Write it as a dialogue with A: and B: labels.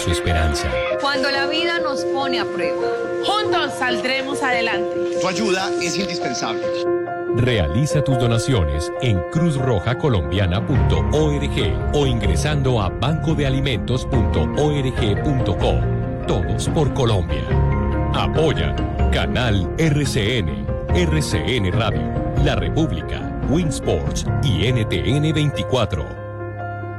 A: su esperanza.
B: Cuando la vida nos pone a prueba,
C: juntos saldremos adelante.
D: Tu ayuda es indispensable.
A: Realiza tus donaciones en cruzrojacolombiana.org o ingresando a bancodealimentos.org.co. Todos por Colombia. Apoya Canal RCN, RCN Radio, La República, Winsports y NTN 24.